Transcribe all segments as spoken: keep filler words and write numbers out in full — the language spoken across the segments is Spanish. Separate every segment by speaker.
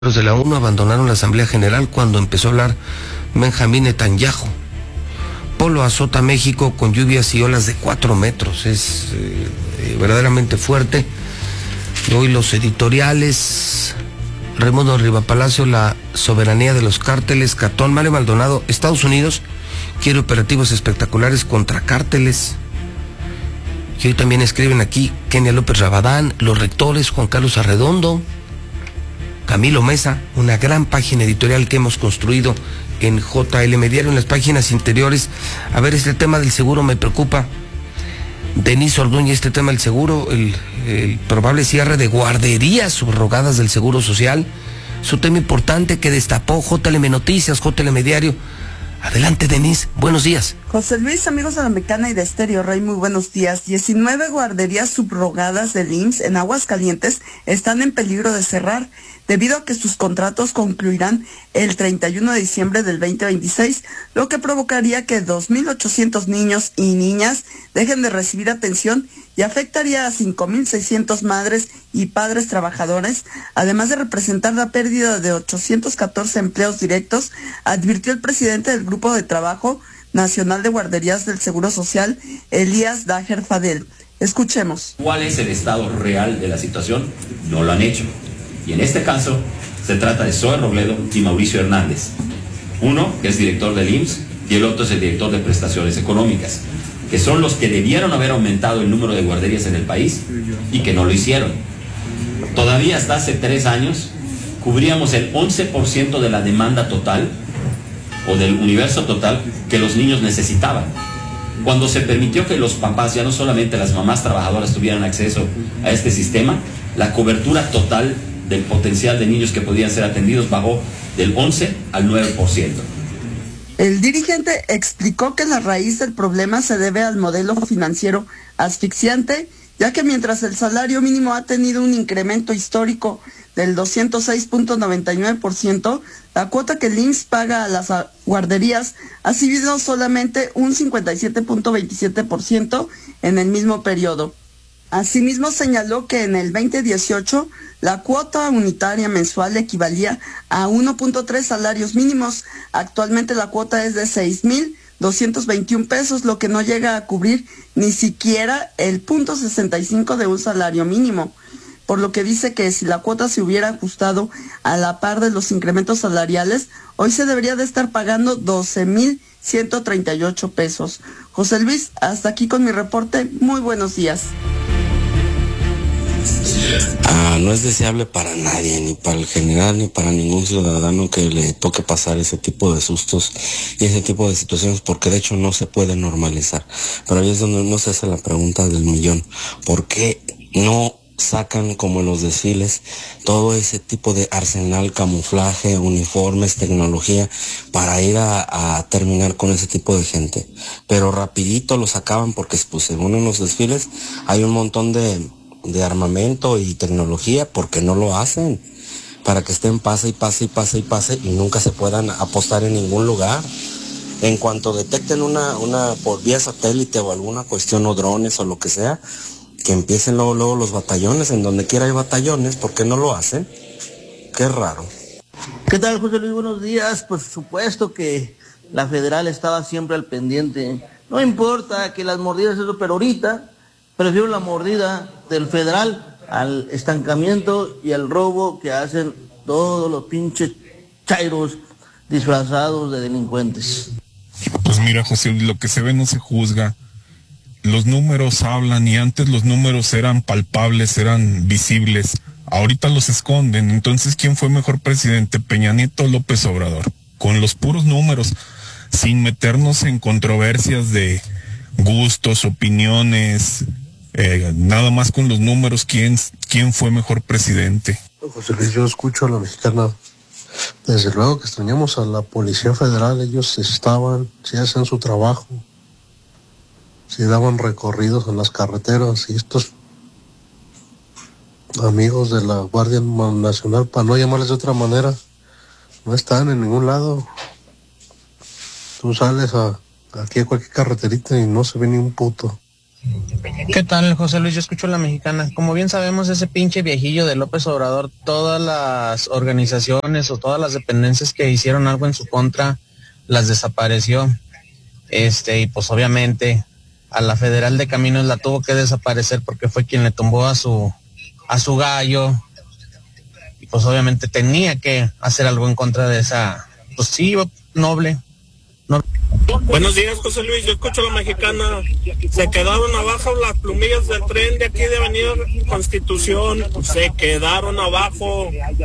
Speaker 1: Los de la ONU abandonaron la Asamblea General cuando empezó a hablar Benjamín Netanyahu. Polo azota México con lluvias y olas de cuatro metros. Es eh, verdaderamente fuerte. Y hoy los editoriales. Raimundo Rivapalacio, la soberanía de los cárteles. Catón, Mario Maldonado, Estados Unidos quiere operativos espectaculares contra cárteles. Y hoy también escriben aquí Kenia López Rabadán, los rectores, Juan Carlos Arredondo, Camilo Mesa, una gran página editorial que hemos construido en J L M Diario, en las páginas interiores. A ver, este tema del seguro me preocupa. Denise Orduña, este tema del seguro, el, el probable cierre de guarderías subrogadas del Seguro Social, su tema importante que destapó J L M Noticias, J L M Diario. Adelante, Denise, buenos días.
Speaker 2: José Luis, amigos de la Mexicana y de Estéreo Rey, muy buenos días. diecinueve guarderías subrogadas del I M S S en Aguascalientes están en peligro de cerrar, debido a que sus contratos concluirán el treinta y uno de diciembre del veinte veintiséis, lo que provocaría que dos mil ochocientos niños y niñas dejen de recibir atención y afectaría a cinco mil seiscientas madres y padres trabajadores, además de representar la pérdida de ochocientos catorce empleos directos, advirtió el presidente del Grupo de Trabajo Nacional de Guarderías del Seguro Social, Elías Dajer Fadel. Escuchemos.
Speaker 3: ¿Cuál es el estado real de la situación? No lo han hecho. Y en este caso, se trata de Zoe Robledo y Mauricio Hernández. Uno, que es director del I M S S, y el otro es el director de Prestaciones Económicas, que son los que debieron haber aumentado el número de guarderías en el país y que no lo hicieron. Todavía hasta hace tres años, cubríamos el once por ciento de la demanda total, o del universo total, que los niños necesitaban. Cuando se permitió que los papás, ya no solamente las mamás trabajadoras, tuvieran acceso a este sistema, la cobertura total del potencial de niños que podían ser atendidos bajó del once al nueve por ciento.
Speaker 2: El dirigente explicó que la raíz del problema se debe al modelo financiero asfixiante, ya que mientras el salario mínimo ha tenido un incremento histórico del doscientos seis punto noventa y nueve por ciento, la cuota que el I M S S paga a las guarderías ha subido solamente un cincuenta y siete punto veintisiete por ciento en el mismo periodo. Asimismo, señaló que en el veinte dieciocho la cuota unitaria mensual equivalía a uno punto tres salarios mínimos. Actualmente la cuota es de seis mil doscientos veintiún pesos, lo que no llega a cubrir ni siquiera el punto sesenta y cinco de un salario mínimo. Por lo que dice que si la cuota se hubiera ajustado a la par de los incrementos salariales, hoy se debería de estar pagando doce mil ciento treinta y ocho pesos. José Luis, hasta aquí con mi reporte. Muy buenos días.
Speaker 4: Ah, no es deseable para nadie, ni para el general, ni para ningún ciudadano que le toque pasar ese tipo de sustos y ese tipo de situaciones, porque de hecho no se puede normalizar. Pero ahí es donde uno se hace la pregunta del millón. ¿Por qué no sacan, como en los desfiles, todo ese tipo de arsenal, camuflaje, uniformes, tecnología, para ir a, a terminar con ese tipo de gente? Pero rapidito lo sacaban porque, pues, según en los desfiles hay un montón de de armamento y tecnología. ¿Porque no lo hacen? Para que estén pase y pase y pase y pase y nunca se puedan apostar en ningún lugar. En cuanto detecten una, una por vía satélite o alguna cuestión, o drones o lo que sea, que empiecen luego, luego los batallones. En donde quiera hay batallones. ¿Por qué no lo hacen? Qué raro.
Speaker 5: ¿Qué tal, José Luis? Buenos días. Pues supuesto que la federal estaba siempre al pendiente. No importa que las mordidas, eso, pero ahorita prefiero la mordida del federal al estancamiento y al robo que hacen todos los pinches chairos disfrazados de delincuentes.
Speaker 6: Pues mira, José, lo que se ve no se juzga. Los números hablan, y antes los números eran palpables, eran visibles. Ahorita los esconden. Entonces, ¿quién fue mejor presidente, Peña Nieto o López Obrador? Con los puros números, sin meternos en controversias de gustos, opiniones. Eh, nada más con los números, ¿quién, quién fue mejor presidente?
Speaker 7: José Luis, yo escucho a la Mexicana. Desde luego que extrañamos a la Policía Federal. Ellos estaban, sí hacen su trabajo, sí daban recorridos en las carreteras, y estos amigos de la Guardia Nacional, para no llamarles de otra manera, no están en ningún lado. Tú sales a, aquí a cualquier carreterita y no se ve ni un puto.
Speaker 8: ¿Qué tal, José Luis? Yo escucho La Mexicana. Como bien sabemos, ese pinche viejillo de López Obrador, todas las organizaciones o todas las dependencias que hicieron algo en su contra, las desapareció. Este, y pues obviamente a la Federal de Caminos la tuvo que desaparecer porque fue quien le tumbó a su, a su gallo. Y pues obviamente tenía que hacer algo en contra de esa, pues sí, noble. noble.
Speaker 9: Buenos días, José Luis, yo escucho La Mexicana. Se quedaron abajo las plumillas del tren de aquí de Avenida Constitución, se quedaron abajo.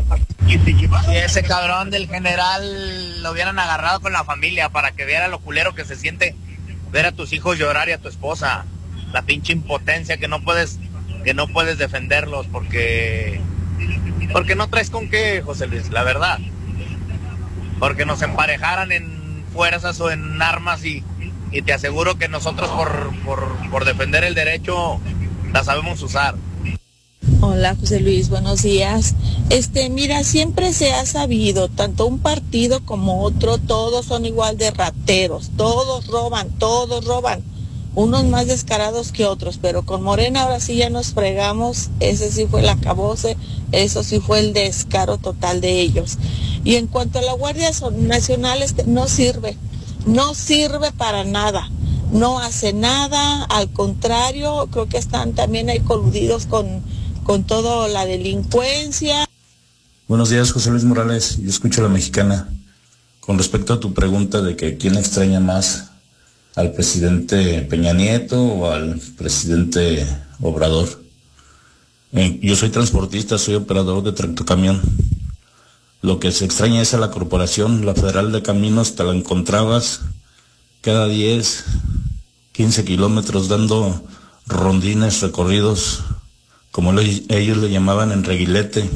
Speaker 10: Si ese cabrón del general lo hubieran agarrado con la familia para que viera lo culero que se siente ver a tus hijos llorar y a tu esposa, la pinche impotencia que no puedes, que no puedes defenderlos porque, porque no traes con qué, José Luis, la verdad. Porque nos emparejaran en fuerzas o en armas y, y te aseguro que nosotros por, por, por defender el derecho la sabemos usar.
Speaker 11: Hola, José Luis, buenos días. Este, mira, siempre se ha sabido, tanto un partido como otro, todos son igual de rateros, todos roban, todos roban, unos más descarados que otros, pero con Morena ahora sí ya nos fregamos, ese sí fue el acabose, eso sí fue el descaro total de ellos. Y en cuanto a la Guardia Nacional, este, no sirve, no sirve para nada, no hace nada, al contrario, creo que están también ahí coludidos con, con toda la delincuencia.
Speaker 12: Buenos días, José Luis Morales, yo escucho La Mexicana. Con respecto a tu pregunta de que quién extraña más, al presidente Peña Nieto o al presidente Obrador. Eh, yo soy transportista, soy operador de tractocamión. Lo que se extraña es a la corporación, la Federal de Caminos, te la encontrabas cada diez, quince kilómetros dando rondines, recorridos, como le, ellos le llamaban en reguilete.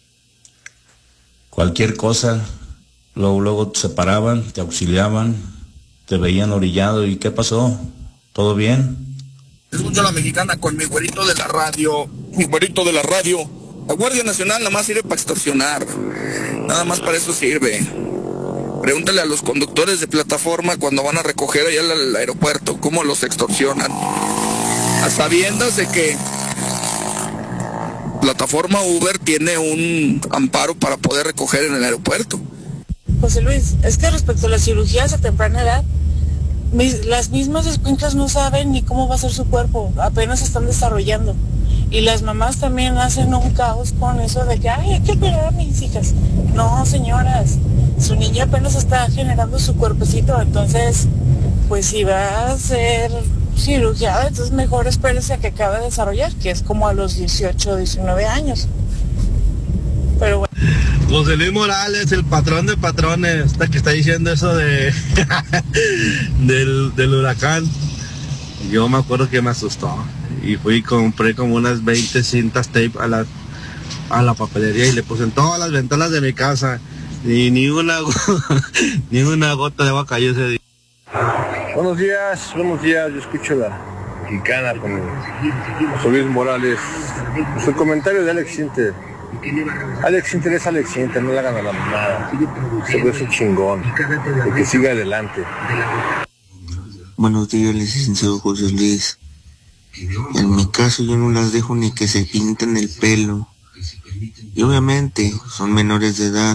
Speaker 12: Cualquier cosa, luego, luego se paraban, te auxiliaban, te veían orillado. ¿Y qué pasó? ¿Todo bien?
Speaker 13: Escucho La Mexicana con mi güerito de la radio, mi güerito de la radio. La Guardia Nacional nada más sirve para extorsionar, nada más para eso sirve. Pregúntale a los conductores de plataforma cuando van a recoger allá al, al aeropuerto, cómo los extorsionan. A sabiendas de que plataforma Uber tiene un amparo para poder recoger en el aeropuerto.
Speaker 14: José Luis, es que respecto a las cirugías a temprana edad, mis, las mismas escuinclas no saben ni cómo va a ser su cuerpo, apenas se están desarrollando. Y las mamás también hacen un caos con eso de que, ay, hay que operar a mis hijas. No, señoras, su niña apenas está generando su cuerpecito, entonces, pues si va a ser cirugiada, entonces mejor espérese a que acabe de desarrollar, que es como a los dieciocho, diecinueve años. Pero bueno.
Speaker 5: José Luis Morales, el patrón de patrones, hasta que está diciendo eso de del, del huracán. Yo me acuerdo que me asustó y fui y compré como unas veinte cintas tape a la, a la papelería y le puse en todas las ventanas de mi casa y ni una, ni una gota de agua cayó ese día.
Speaker 15: Buenos días, buenos días, yo escucho La Mexicana con José Luis Morales. Su comentario de Alex Sinter. Alex Sinter es Alex Sinter, no le hagan a la mamada. Se ve su chingón, y que siga adelante.
Speaker 16: Buenos días, licenciado José Luis. En mi caso yo no las dejo ni que se pinten el pelo. Y obviamente son menores de edad.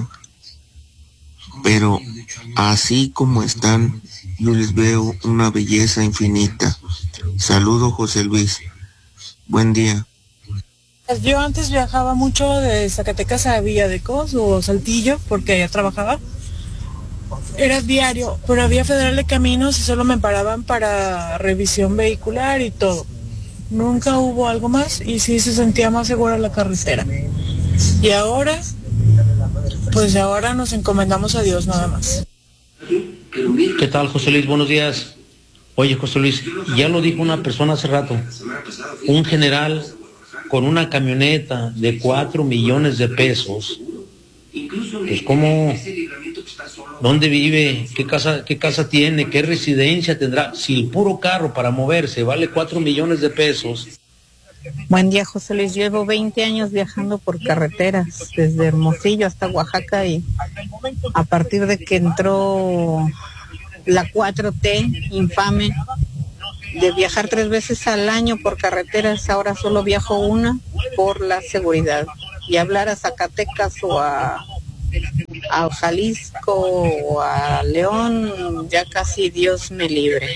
Speaker 16: Pero así como están, yo les veo una belleza infinita. Saludo, José Luis. Buen día.
Speaker 14: Yo antes viajaba mucho de Zacatecas a Villadecos o Saltillo, porque allá trabajaba. Era diario, pero había Federal de Caminos y solo me paraban para revisión vehicular y todo. Nunca hubo algo más y sí se sentía más segura la carretera. Y ahora, pues ahora nos encomendamos a Dios nada más.
Speaker 17: ¿Qué tal, José Luis? Buenos días. Oye, José Luis, ya lo dijo una persona hace rato. Un general con una camioneta de cuatro millones de pesos. Pues cómo, dónde vive, qué casa, qué casa tiene, qué residencia tendrá. Si el puro carro para moverse vale cuatro millones de pesos.
Speaker 18: Buen día, José Luis. Llevo veinte años viajando por carreteras, desde Hermosillo hasta Oaxaca, y a partir de que entró la cuatro T infame, de viajar tres veces al año por carreteras, ahora solo viajo una por la seguridad. Y hablar a Zacatecas o a, a Jalisco o a León, ya casi Dios me libre.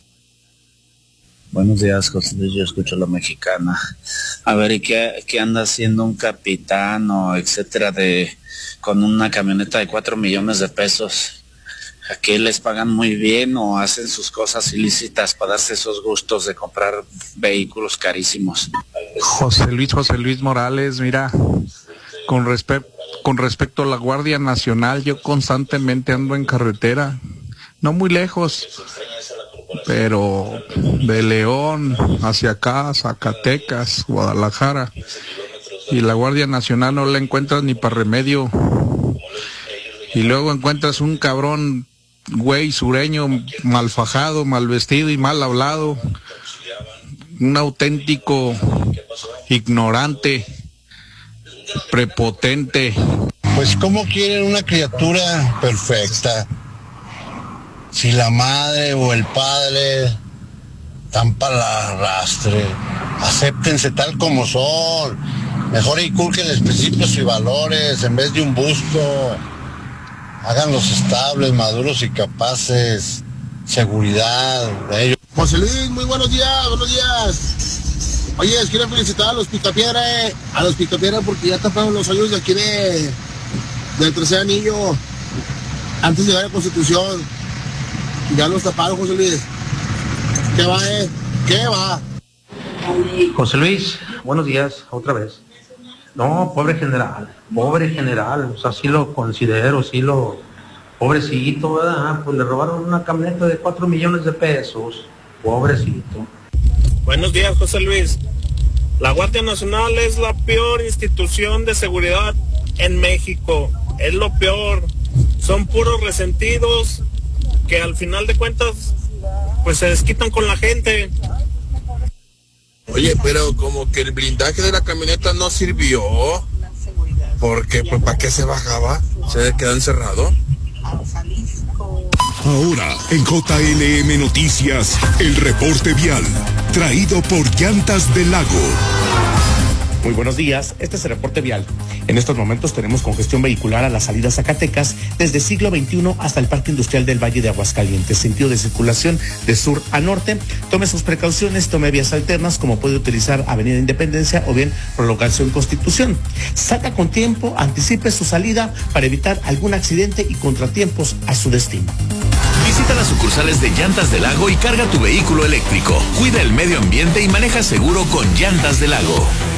Speaker 19: Buenos días, José Luis, yo escucho La Mexicana. A ver, ¿y qué, qué anda haciendo un capitán o etcétera de con una camioneta de cuatro millones de pesos? ¿Aquí les pagan muy bien o hacen sus cosas ilícitas para darse esos gustos de comprar vehículos carísimos?
Speaker 20: José Luis, José Luis Morales, mira, con, respe- con respecto a la Guardia Nacional, yo constantemente ando en carretera, no muy lejos, pero de León hacia acá, Zacatecas, Guadalajara, y la Guardia Nacional no la encuentras ni para remedio. Y luego encuentras un cabrón, güey sureño, mal fajado, mal vestido y mal hablado, un auténtico ignorante, prepotente.
Speaker 21: Pues ¿cómo quieren una criatura perfecta? Si la madre o el padre están para el arrastre, acéptense tal como son. Mejor inculquenles principios y valores en vez de un busto. Háganlos estables, maduros y capaces. Seguridad de ellos.
Speaker 22: José Luis, muy buenos días, buenos días. Oye, quiero felicitar a los Picapiedra, eh, a los Picapiedra porque ya taparon los hoyos de aquí de, del tercer anillo, antes de llegar a la Constitución. Ya los taparon, José Luis. ¿Qué va, eh? ¿Qué va?
Speaker 17: José Luis, buenos días, otra vez. No, pobre general, pobre general, o sea, sí lo considero, sí lo... Pobrecito, ¿verdad? Pues le robaron una camioneta de cuatro millones de pesos, pobrecito.
Speaker 9: Buenos días, José Luis. La Guardia Nacional es la peor institución de seguridad en México, es lo peor. Son puros resentidos que al final de cuentas pues se desquitan con la gente.
Speaker 13: Oye, pero como que el blindaje de la camioneta no sirvió, porque pues ¿para qué se bajaba? ¿Se quedó encerrado?
Speaker 23: Ahora en J L M Noticias, el reporte vial, traído por Llantas del Lago.
Speaker 24: Muy buenos días, este es el reporte vial. En estos momentos tenemos congestión vehicular a la salida a Zacatecas desde siglo veintiuno hasta el Parque Industrial del Valle de Aguascalientes, sentido de circulación de sur a norte. Tome sus precauciones, tome vías alternas como puede utilizar Avenida Independencia o bien prolongación Constitución. Saca con tiempo, anticipe su salida para evitar algún accidente y contratiempos a su destino.
Speaker 25: Visita las sucursales de Llantas del Lago y carga tu vehículo eléctrico. Cuida el medio ambiente y maneja seguro con Llantas del Lago.